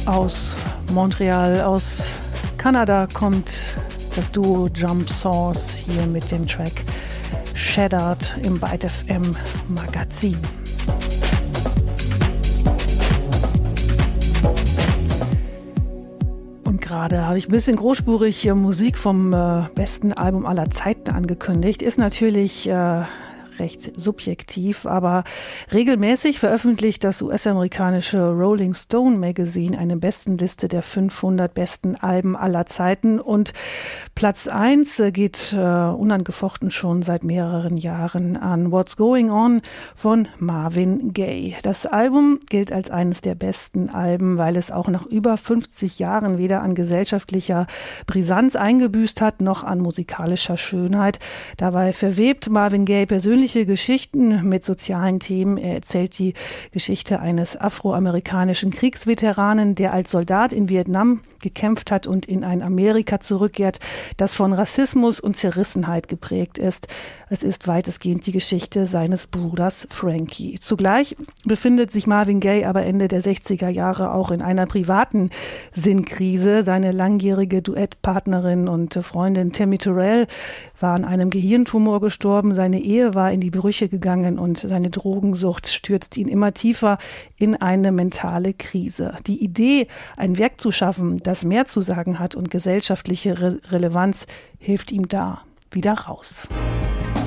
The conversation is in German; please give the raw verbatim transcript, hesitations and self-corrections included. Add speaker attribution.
Speaker 1: Aus Montreal, aus Kanada kommt das Duo Jump Sauce hier mit dem Track Shattered im Byte F M Magazin. Und gerade habe ich ein bisschen großspurig Musik vom äh, besten Album aller Zeiten angekündigt. Ist natürlich äh, recht subjektiv, aber regelmäßig veröffentlicht das U S-amerikanische Rolling Stone Magazine eine Bestenliste der fünfhundert besten Alben aller Zeiten und Platz eins geht äh, unangefochten schon seit mehreren Jahren an What's Going On von Marvin Gaye. Das Album gilt als eines der besten Alben, weil es auch nach über fünfzig Jahren weder an gesellschaftlicher Brisanz eingebüßt hat, noch an musikalischer Schönheit. Dabei verwebt Marvin Gaye persönlich Geschichten mit sozialen Themen. Er erzählt die Geschichte eines afroamerikanischen Kriegsveteranen, der als Soldat in Vietnam gekämpft hat und in ein Amerika zurückkehrt, das von Rassismus und Zerrissenheit geprägt ist. Es ist weitestgehend die Geschichte seines Bruders Frankie. Zugleich befindet sich Marvin Gaye aber Ende der sechziger Jahre auch in einer privaten Sinnkrise. Seine langjährige Duettpartnerin und Freundin Tammy Terrell war an einem Gehirntumor gestorben. Seine Ehe war in die Brüche gegangen und seine Drogensucht stürzt ihn immer tiefer in eine mentale Krise. Die Idee, ein Werk zu schaffen, das mehr zu sagen hat und gesellschaftliche Re- Relevanz, hilft ihm da wieder raus.